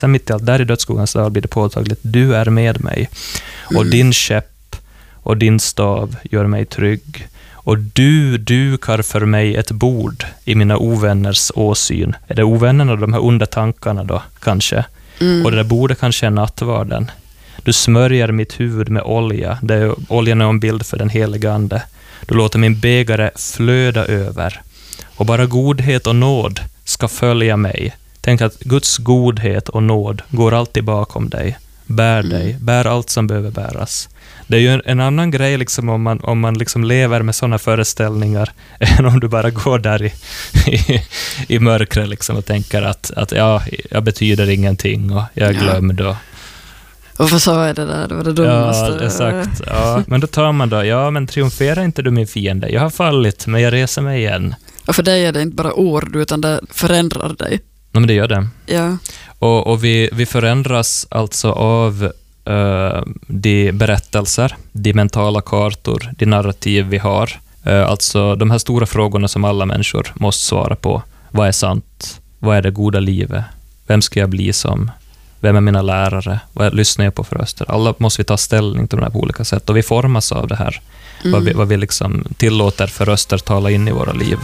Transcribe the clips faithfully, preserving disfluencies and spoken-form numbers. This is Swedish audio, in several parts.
Sen mitt i allt, där i dödsskogens dal blir det påtagligt. Du är med mig. Och mm. din käpp och din stav gör mig trygg. Och du dukar för mig ett bord i mina ovänners åsyn. Är det ovännerna, de här onda tankarna då, kanske? Mm. Och det där bordet kanske är nattvarden. Du smörjer mitt huvud med olja. Det är, oljan är en bild för den helige ande. Du låter min bägare flöda över. Och bara godhet och nåd ska följa mig. Tänk att Guds godhet och nåd går alltid bakom dig. Bär mm. dig. Bär allt som behöver bäras. Det är ju en, en annan grej liksom om man, om man liksom lever med sådana föreställningar än om du bara går där i, i, i mörkret liksom och tänker att, att ja, jag betyder ingenting och jag är glömd. Och, Varför sa jag det där? Det var det dummaste. Ja, exakt. Ja, men då tar man då, ja men triumferar inte du min fiende? Jag har fallit, men jag reser mig igen. Och för dig är det inte bara ord, utan det förändrar dig. Ja, men det gör det. Ja. Och, och vi, vi förändras alltså av uh, de berättelser, de mentala kartor, de narrativ vi har. Uh, alltså de här stora frågorna som alla människor måste svara på. Vad är sant? Vad är det goda livet? Vem ska jag bli som? Vem är mina lärare? Vad lyssnar jag på för röster? Alla måste vi ta ställning till de här på olika sätt. Och vi formas av det här. Mm. Vad vi, vad vi liksom tillåter för röster tala in i våra liv.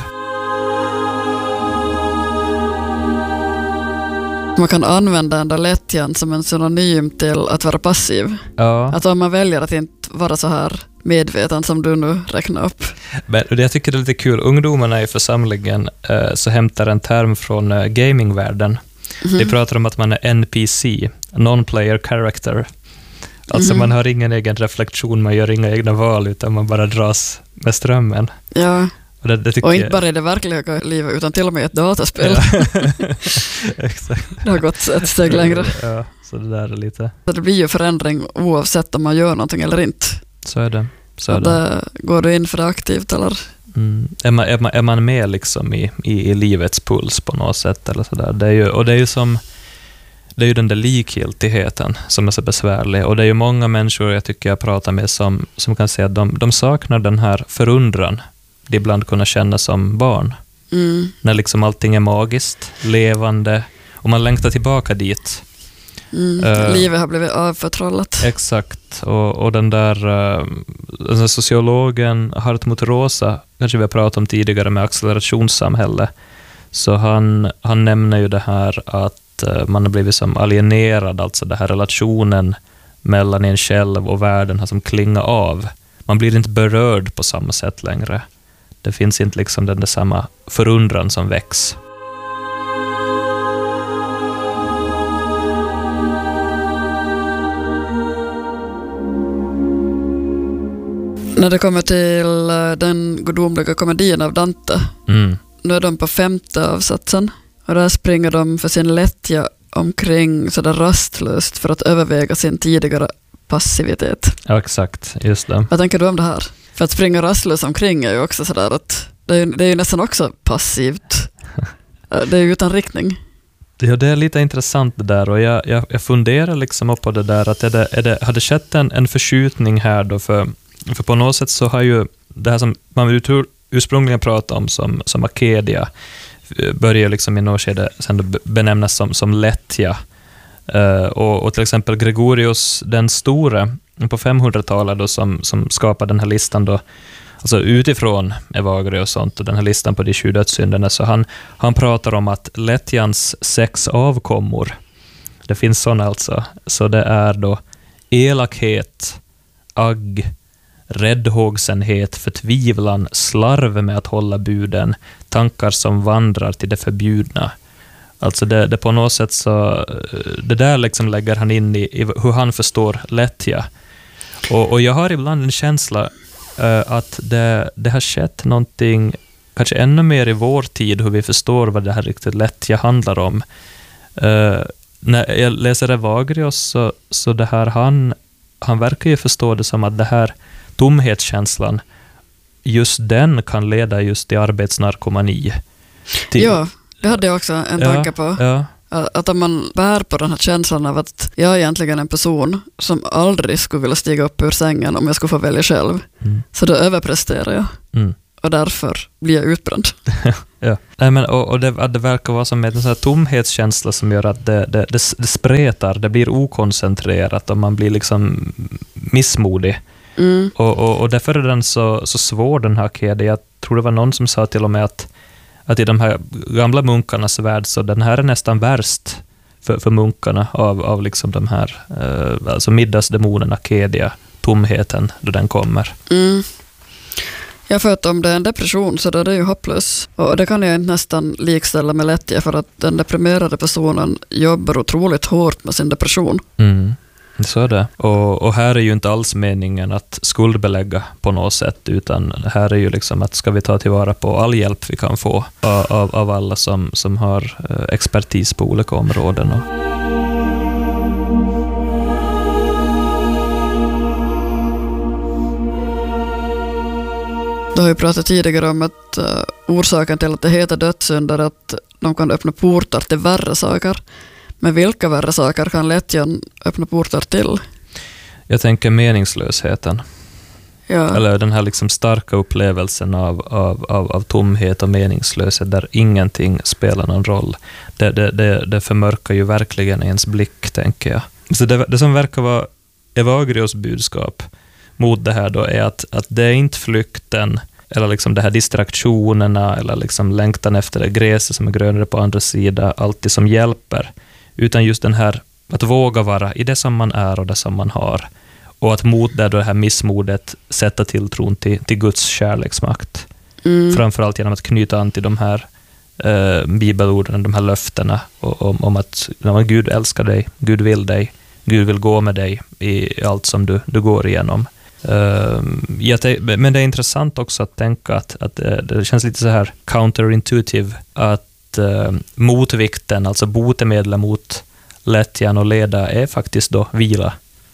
Man kan använda den där lättjan som en synonym till att vara passiv. Ja. Att om man väljer att inte vara så här medveten som du nu räknar upp. Men jag tycker det är lite kul. Ungdomarna i församlingen eh, så hämtar en term från eh, gamingvärlden. Mm-hmm. De pratar om att man är N P C, non-player character. Alltså mm-hmm. man har ingen egen reflektion, man gör inga egna val utan man bara dras med strömmen. Ja. Och, det, det och inte bara i det verkliga livet utan till och med ett dataspel. Ja. Exakt. Det har gått ett steg längre. Ja, så det där är lite. Så det blir ju förändring oavsett om man gör någonting eller inte. Så är det. Så är det. det. Går du in för det aktivt eller? Mm. Är, man, är, man, är man med liksom i, i, i livets puls på något sätt eller sådär. Det är ju, och det är ju som det är ju den där likgiltigheten som är så besvärlig. Och det är ju många människor jag tycker jag pratar med som, som kan säga att de, de saknar den här förundran de ibland kunna känna som barn. Mm. När liksom allting är magiskt, levande och man längtar tillbaka dit. Mm. Uh, Livet har blivit avförtrollat. Exakt. Och, och den där, uh, den där sociologen Hartmut Rosa, kanske vi har pratat om tidigare med accelerationssamhälle, så han, han nämner ju det här att uh, man har blivit som alienerad, alltså den här relationen mellan en själv och världen har som klingat av. Man blir inte berörd på samma sätt längre. Det finns inte liksom den där samma förundran som väcks. När det kommer till den gudomliga komedin av Dante, mm. nu är de på femte avsatsen och där springer de för sin lättja omkring sådär rastlöst för att överväga sin tidigare passivitet. Ja, exakt. Just det. Vad tänker du om det här? För att springa rastlöst omkring är ju också sådär att det är, det är ju nästan också passivt. Det är ju utan riktning. Ja, det är lite intressant det där och jag, jag, jag funderar liksom på det där att är det, är det, har det skett en, en förskjutning här då för, för på något sätt så har ju det här som man ur, ursprungligen pratade om som, som akedia börjar liksom i något skede sen benämnas som, som lättja. Uh, och, och till exempel Gregorius den store på femhundratalet då som, som skapade den här listan då, alltså utifrån Evagrius och sånt och den här listan på de sju dödssynderna, så han, han pratar om att lättjans sex avkommor, det finns sådana alltså, så det är då elakhet, agg, räddhågsenhet, förtvivlan, slarv med att hålla buden, tankar som vandrar till det förbjudna. Alltså det, det på något sätt så det där liksom lägger han in i, i hur han förstår lättja. Och, och jag har ibland en känsla uh, att det, det har skett någonting kanske ännu mer i vår tid hur vi förstår vad det här riktigt lättja handlar om. Uh, när jag läser Evagrius så, så det här han, han verkar ju förstå det som att det här tomhetskänslan, just den kan leda just till arbetsnarkomani. Till, ja. Det hade jag också en tanke på. Ja. Att om man bär på den här känslan av att jag är egentligen en person som aldrig skulle vilja stiga upp ur sängen om jag skulle få välja själv. Mm. Så då överpresterar jag. Mm. och därför blir jag utbränd. Ja. Nej, men, och och det, det verkar vara som en sån här tomhetskänsla som gör att det, det, det, det spretar, det blir okoncentrerat och man blir liksom missmodig. Mm. Och, och, och därför är den så, så svår, den här kedjan. Jag tror det var någon som sa till och med att, att i de här gamla munkarnas värld så den här är nästan värst för, för munkarna av, av liksom de här eh, alltså middagsdemonerna, kedja, tomheten då den kommer. Mm. Jag för att om det är en depression så då är det ju hopplös. Och det kan jag inte nästan likställa med lättja för att den deprimerade personen jobbar otroligt hårt med sin depression. Mm. Så är det. Och, och här är ju inte alls meningen att skuldbelägga på något sätt, utan här är ju liksom att ska vi ta tillvara på all hjälp vi kan få av, av alla som, som har expertis på olika områden. Du har ju pratat tidigare om att uh, orsaken till att det heter dödssynd är att de kan öppna portar till värre saker. Men vilka värre saker kan lättjan öppna portar till? Jag tänker meningslösheten. Ja. Eller den här liksom starka upplevelsen av, av, av, av tomhet och meningslöshet där ingenting spelar någon roll. Det, det, det, det förmörkar ju verkligen ens blick, tänker jag. Så det, det som verkar vara Evagrios budskap mot det här då är att, att det är inte flykten eller liksom det här distraktionerna eller liksom längtan efter det gräset som är grönare på andra sidan alltid som hjälper, utan just den här att våga vara i det som man är och det som man har, och att mot det, då det här missmodet sätta tilltron till, till Guds kärleksmakt. Mm. Framförallt genom att knyta an till de här eh, bibelorden, de här löftena om, om att ja, Gud älskar dig, Gud vill dig, Gud vill gå med dig i allt som du, du går igenom. Uh, ja, det, men det är intressant också att tänka att, att det, det känns lite så här counterintuitive att uh, motvikten, alltså botemedel mot lättjan och leda är faktiskt då vila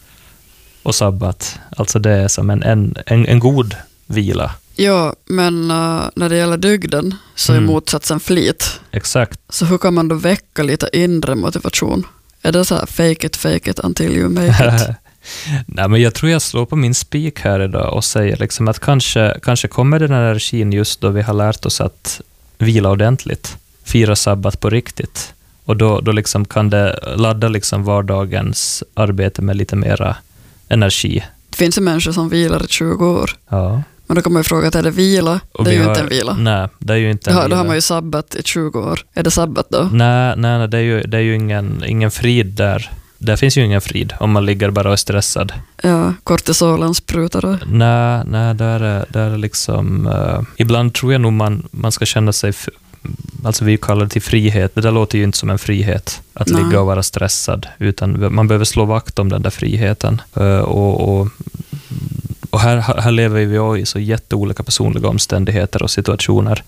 och sabbat. Alltså det är som en, en, en, en god vila. Ja, men uh, när det gäller dygden så är mm. motsatsen flit. Exakt. Så hur kan man då väcka lite inre motivation? Är det så här fake it, fake it until you make it? Nej, men jag tror jag slår på min spik här idag och säger liksom att kanske, kanske kommer den här energin just då vi har lärt oss att vila ordentligt, fira sabbat på riktigt, och då, då liksom kan det ladda liksom vardagens arbete med lite mera energi. Det finns ju människor som vilar i tjugo år. Ja. Men då kommer jag fråga att är det vila? Och det är ju har, inte en vila. Nej, det är ju inte en ja, vila. Då har man ju sabbat i tjugo år. Är det sabbat då? Nej, nej, nej det är ju, det är ju ingen, ingen frid där. Där finns ju ingen frid om man ligger bara och är stressad. Ja, kortisolen sprutar. Nej, nej där är, där är liksom... Uh, ibland tror jag nog man, man ska känna sig... F- alltså vi kallar det till frihet. Det där låter ju inte som en frihet. Att nej. ligga och vara stressad. Utan man behöver slå vakt om den där friheten. Uh, och och, och här, här lever vi ju i så jätteolika personliga omständigheter och situationer.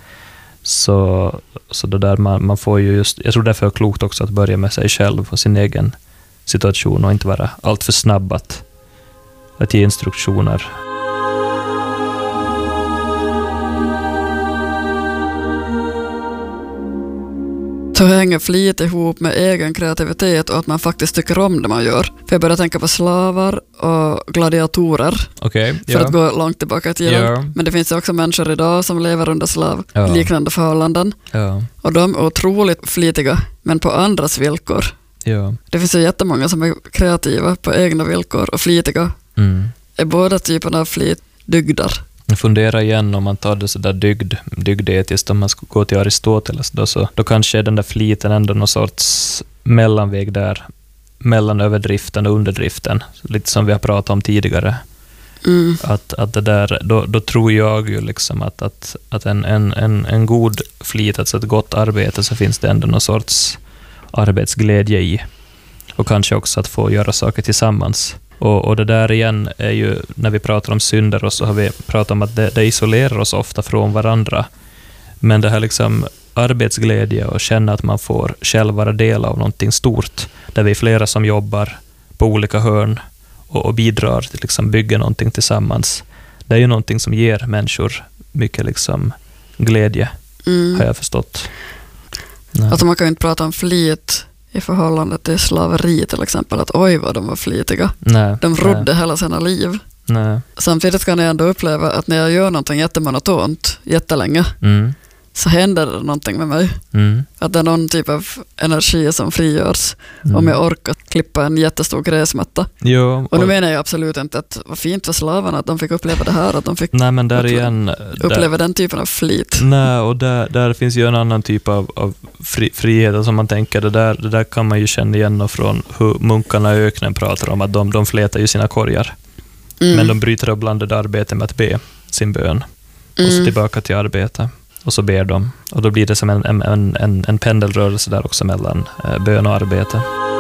Så, så det där man, man får ju just... Jag tror därför är det klokt också att börja med sig själv och sin egen situation och inte vara allt för snabb att, att ge instruktioner. Så hänger flit ihop med egen kreativitet och att man faktiskt tycker om det man gör. För jag börjar tänka på slavar och gladiatorer. Okay, för ja. att gå långt tillbaka i tiden. Ja. Men det finns också människor idag som lever under slav, ja. liknande förhållanden. Ja. Och de är otroligt flitiga, men på andras villkor. Ja. Det finns ju jättemånga som är kreativa på egna villkor och flitiga. Mm. Är båda typerna av flit dygdar? Jag funderar igen om man tar det så där dygd, dygdetiskt, om man ska gå till Aristoteles då, så då kanske är den där fliten ändå någon sorts mellanväg där mellan överdriften och underdriften, lite som vi har pratat om tidigare. Mm. Att, att det där, då, då tror jag ju liksom att, att, att en, en, en, en god flit, alltså ett gott arbete, så finns det ändå någon sorts arbetsglädje i. Och kanske också att få göra saker tillsammans. Och, och det där igen är ju, när vi pratar om synder, och så har vi pratat om att det, det isolerar oss ofta från varandra. Men det här liksom arbetsglädje och känna att man får själv vara del av någonting stort, där vi är flera som jobbar på olika hörn och, och bidrar till liksom bygga någonting tillsammans. Det är ju någonting som ger människor mycket liksom glädje, mm. har jag förstått. Nej. Alltså man kan ju inte prata om flit i förhållande till slaveri till exempel, att oj vad de var flitiga. Nej, de rodde nej. hela sina liv. Nej. Samtidigt kan jag ändå uppleva att när jag gör någonting jättemonotont jättelänge Mm. så händer det någonting med mig. Mm. Att det är någon typ av energi som frigörs Mm. om jag orkar klippa en jättestor gräsmatta. Jo, Och nu menar jag absolut inte att vad fint för slavarna att de fick uppleva det här, att de fick nej, men där uppleva, igen... uppleva där, den typen av flit. nej, och där, där finns ju en annan typ av, av fri, frihet som man tänker, det där, det där kan man ju känna igen från hur munkarna i öknen pratar om att de, de flätar ju sina korgar. Mm. Men de bryter upp blandade arbete med att be sin bön. Och så Mm. tillbaka till arbete. Och så ber de. Och då blir det som en, en, en, en pendelrörelse där också mellan eh, bön och arbete.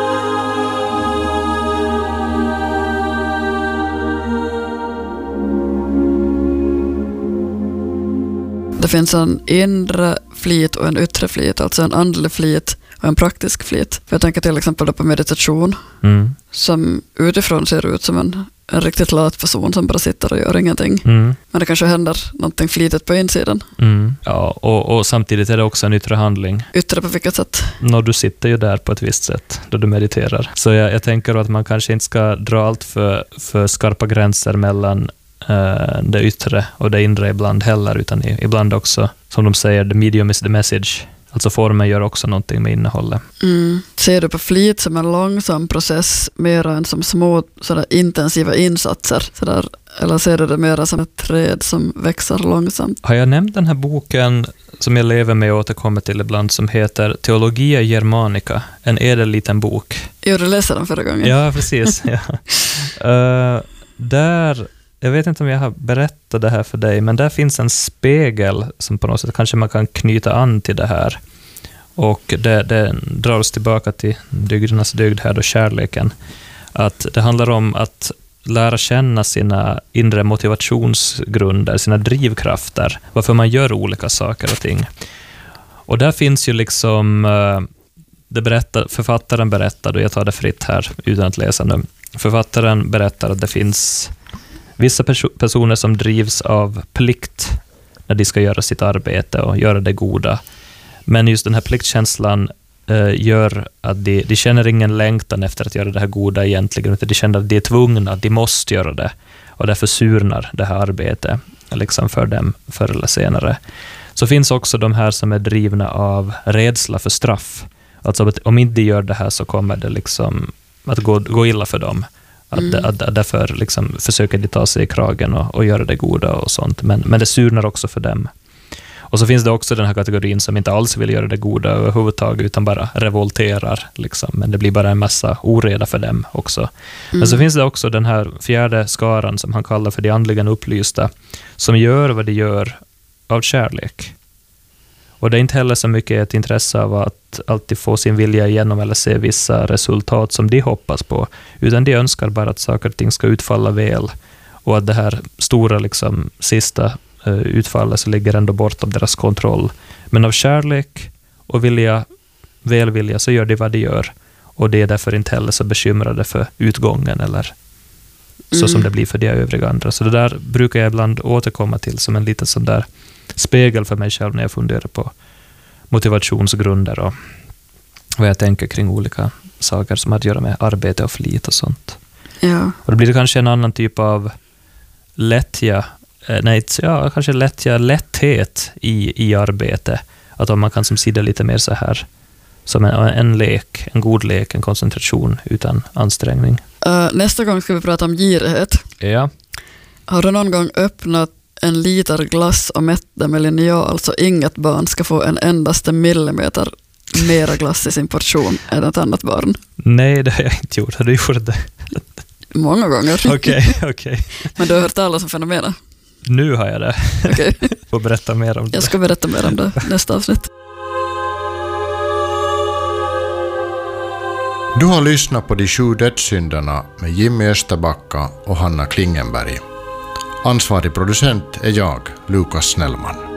Det finns en inre flit och en yttre flit, alltså en andlig flit och en praktisk flit. För jag tänker till exempel på meditation Mm. som utifrån ser ut som en, en riktigt lat person som bara sitter och gör ingenting. Mm. Men det kanske händer någonting flitigt på insidan. Mm. Ja, och, och samtidigt är det också en yttre handling. Yttre på vilket sätt? När du sitter ju där på ett visst sätt då du mediterar. Så jag, jag tänker att man kanske inte ska dra allt för, för skarpa gränser mellan uh, det yttre och det inre ibland heller, utan i, ibland också, som de säger, the medium is the message. Alltså formen gör också någonting med innehållet. Mm. Ser du på flit som en långsam process mer än som små sådär intensiva insatser? Sådär, eller ser du det mer som ett träd som växer långsamt? Har jag nämnt den här boken som jag lever med och återkommer till ibland som heter Theologia Germanica, en ädel liten bok? Jo, du läste den förra gången. Ja, precis. Ja. Uh, där, jag vet inte om jag har berättat det här för dig, men där finns en spegel som på något sätt kanske man kan knyta an till det här. Och det, det drar oss tillbaka till dygdernas dygd här då, kärleken. Att det handlar om att lära känna sina inre motivationsgrunder, sina drivkrafter, varför man gör olika saker och ting. Och där finns ju liksom, det berättar, författaren berättar, och jag tar det fritt här utan att läsa nu. Författaren berättar att det finns vissa perso- personer som drivs av plikt när de ska göra sitt arbete och göra det goda. Men just den här pliktkänslan eh, gör att de, de känner ingen längtan efter att göra det här goda egentligen, utan de känner att de är tvungna, att de måste göra det. Och därför surnar det här arbetet liksom för dem förr eller senare. Så finns också de här som är drivna av rädsla för straff. Alltså att om inte de gör det här så kommer det liksom att gå, gå illa för dem. Att, mm. att, att därför liksom försöker de ta sig i kragen och, och göra det goda och sånt. Men, men det surnar också för dem. Och så finns det också den här kategorin som inte alls vill göra det goda överhuvudtaget utan bara revolterar. Liksom. Men det blir bara en massa oreda för dem också. Mm. Men så finns det också den här fjärde skaran som han kallar för de andligen upplysta, som gör vad de gör av kärlek. Och det är inte heller så mycket ett intresse av att alltid få sin vilja igenom eller se vissa resultat som de hoppas på, utan de önskar bara att saker och ting ska utfalla väl, och att det här stora liksom, sista uh, utfallet så ligger ändå bortom deras kontroll. Men av kärlek och vilja, välvilja så gör de vad de gör, och det är därför inte heller så bekymrade för utgången eller så mm. som det blir för de övriga andra. Så det där brukar jag ibland återkomma till som en liten sån där spegel för mig själv när jag funderar på motivationsgrunder och vad jag tänker kring olika saker som har att göra med arbete och flit och sånt. Ja. Och då blir det kanske en annan typ av lättja, nej, ja, kanske lättja, lätthet i, i arbete. Att om man kan som sida lite mer så här som en, en lek, en god lek, en koncentration utan ansträngning. Uh, nästa gång ska vi prata om girighet. Ja. Har du någon gång öppnat en liter glass och mätt det med linjal så inget barn ska få en endaste millimeter mera glass i sin portion än ett annat barn? Nej, det har jag inte gjort. Har du gjort det? Många gånger. Okej, okay, okej. Okay. Men du har hört talas om fenomenet? Nu har jag det. Okay. Får berätta mer om det. Jag ska berätta mer om det nästa avsnitt. Du har lyssnat på De sju dödssynderna med Jimmy Österbacka och Hanna Klingenberg. Ansvarig producent är jag, Lukas Snellman.